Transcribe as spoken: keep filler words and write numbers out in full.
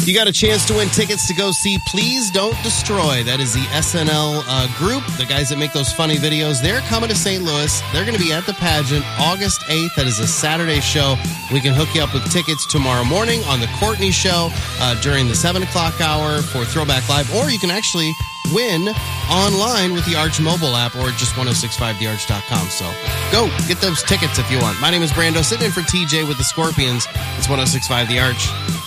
You got a chance to win tickets to go see Please Don't Destroy. That is the S N L uh, group, the guys that make those funny videos. They're coming to Saint Louis. They're going to be at the pageant August eighth. That is a Saturday show. We can hook you up with tickets tomorrow morning on the Courtney Show uh, during the seven o'clock hour for Throwback Live. Or you can actually win online with the Arch mobile app or just ten sixty-five the arch dot com. So go get those tickets if you want. My name is Brando, sitting in for T J with the Scorpions. It's ten sixty-five The Arch.